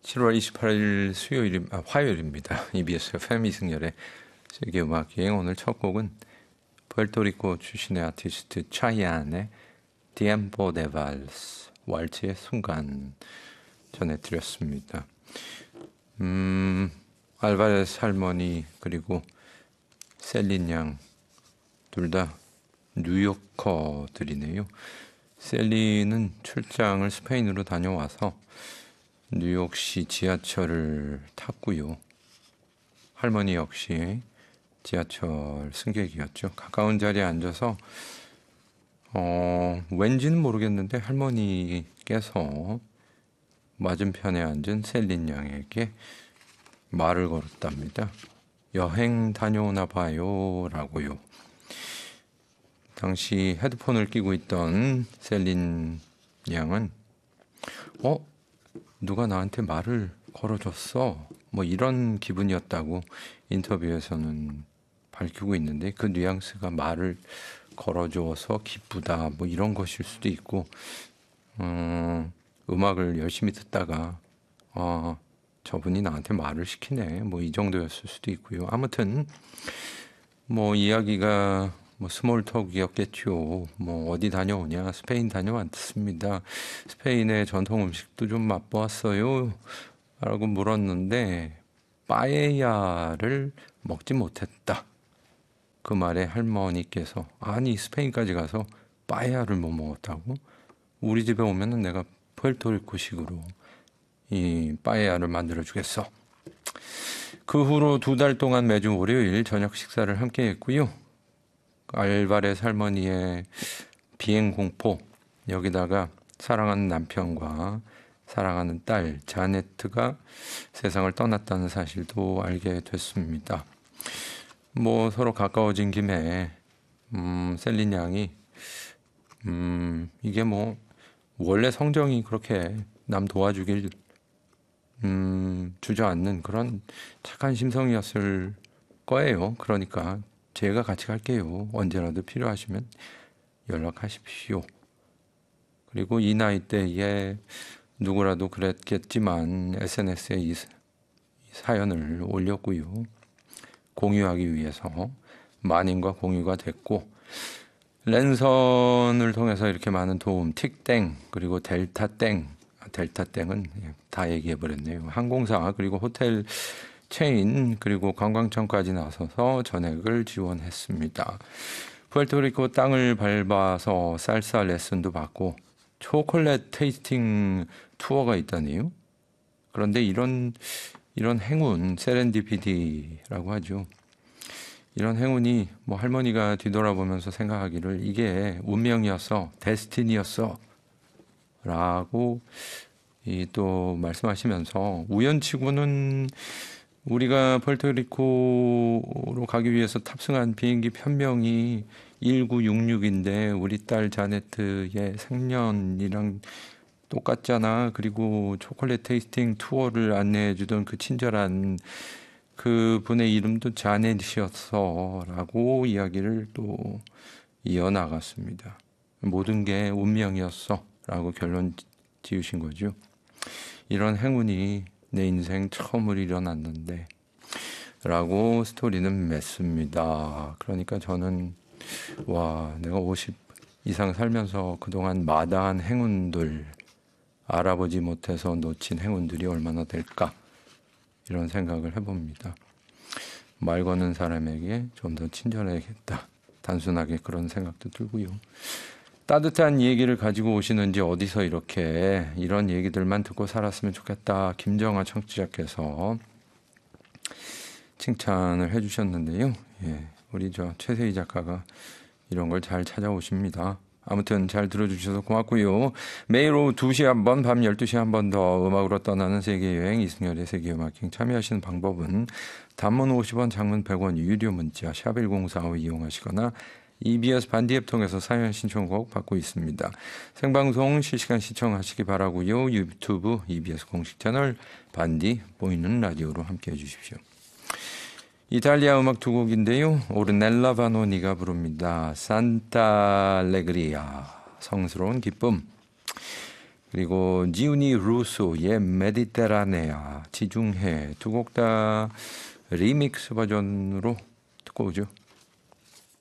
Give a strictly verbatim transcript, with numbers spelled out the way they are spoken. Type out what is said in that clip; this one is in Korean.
칠월 이십팔일 수요일, 아, 화요일입니다. 이비에스 에프엠 이승열의 세계음악여행. 오늘 첫 곡은 푸에르토리코 출신의 아티스트 차이안의 Tiempo de Vals, 왈츠의 순간 전해드렸습니다. 음, 알바레스 할머니 그리고 셀린 양 둘 다 뉴요커들이네요. 셀린은 출장을 스페인으로 다녀와서 뉴욕시 지하철을 탔고요. 할머니 역시 지하철 승객이었죠. 가까운 자리에 앉아서 어, 왠지는 모르겠는데 할머니께서 맞은편에 앉은 셀린 양에게 말을 걸었답니다. 여행 다녀오나 봐요 라고요. 당시 헤드폰을 끼고 있던 셀린 양은 어? 누가 나한테 말을 걸어줬어? 뭐 이런 기분이었다고 인터뷰에서는 밝히고 있는데, 그 뉘앙스가 말을 걸어줘서 기쁘다 뭐 이런 것일 수도 있고, 음, 음악을 열심히 듣다가 어, 저분이 나한테 말을 시키네 뭐 이 정도였을 수도 있고요. 아무튼 뭐 이야기가 뭐 스몰톡이었겠죠. 뭐 어디 다녀오냐? 스페인 다녀왔습니다. 스페인의 전통 음식도 좀 맛보았어요 라고 물었는데 빠에야를 먹지 못했다. 그 말에 할머니께서 아니 스페인까지 가서 빠에야를 못 먹었다고? 우리 집에 오면은 내가 푸에르토리코식으로 이 빠에야를 만들어 주겠어. 그 후로 두 달 동안 매주 월요일 저녁 식사를 함께 했고요. 알바레스 할머니의 비행 공포, 여기다가 사랑하는 남편과 사랑하는 딸 자네트가 세상을 떠났다는 사실도 알게 됐습니다. 뭐 서로 가까워진 김에 음, 셀린 양이 음, 이게 뭐 원래 성정이 그렇게 남 도와주길 음, 주저앉는 그런 착한 심성이었을 거예요. 그러니까 제가 같이 갈게요. 언제라도 필요하시면 연락하십시오. 그리고 이 나이 때에 누구라도 그랬겠지만 에스엔에스에 이 사연을 올렸고요. 공유하기 위해서 만인과 공유가 됐고, 랜선을 통해서 이렇게 많은 도움, 틱땡 그리고 델타땡, 델타땡은 다 얘기해버렸네요. 항공사 그리고 호텔 체인 그리고 관광청까지 나서서 전액을 지원했습니다. 푸에르토리코 땅을 밟아서 살사 레슨도 받고 초콜릿 테이스팅 투어가 있다네요. 그런데 이런 이런 행운, 세렌디피티라고 하죠. 이런 행운이 뭐 할머니가 뒤돌아보면서 생각하기를 이게 운명이었어, 데스티니였어 라고 이 또 말씀하시면서, 우연치고는 우리가 푸에르토리코로 가기 위해서 탑승한 비행기 편명이 일구육육인데 우리 딸 자네트의 생년이랑 똑같잖아. 그리고 초콜릿 테이스팅 투어를 안내해 주던 그 친절한 그 분의 이름도 자넷이었어 라고 이야기를 또 이어나갔습니다. 모든 게 운명이었어 라고 결론 지으신 거죠. 이런 행운이 내 인생 처음으로 일어났는데 라고 스토리는 맺습니다. 그러니까 저는 와, 내가 오십 이상 살면서 그동안 마다한 행운들, 알아보지 못해서 놓친 행운들이 얼마나 될까, 이런 생각을 해봅니다. 말 거는 사람에게 좀 더 친절해야겠다, 단순하게 그런 생각도 들고요. 따뜻한 얘기를 가지고 오시는지 어디서 이렇게 이런 얘기들만 듣고 살았으면 좋겠다, 김정아 청취자께서 칭찬을 해주셨는데요. 예, 우리 저 최세희 작가가 이런 걸 잘 찾아오십니다. 아무튼 잘 들어주셔서 고맙고요. 매일 오후 두 시에 한 번, 밤 열두 시에 한 번 더 음악으로 떠나는 세계여행 이승열의 세계음악행. 참여하시는 방법은 단문 오십 원, 장문 백 원, 유료 문자 샵 일공사오 이용하시거나 이비에스 반디앱 통해서 사연 신청곡 받고 있습니다. 생방송 실시간 시청하시기 바라고요. 유튜브 이비에스 공식 채널 반디 보이는 라디오로 함께해 주십시오. 이탈리아 음악 두 곡인데요. 오르넬라 바노니가 부릅니다. 산타 알레그리아, 성스러운 기쁨. 그리고 지우니 루소의 메디테라네아, 지중해 두 곡 다 리믹스 버전으로 듣고 오죠.